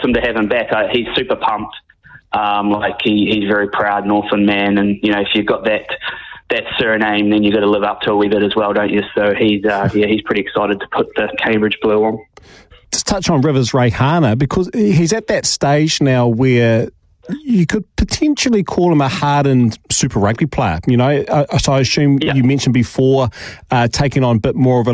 awesome to have him back. He's super pumped. He's very proud Northland man, and if you've got that surname, then you've got to live up to a wee bit as well, don't you? So he's pretty excited to put the Cambridge blue on. Just touch on Rivers Reihana, because he's at that stage now where you could potentially call him a hardened Super Rugby player. So I assume you mentioned before taking on a bit more of a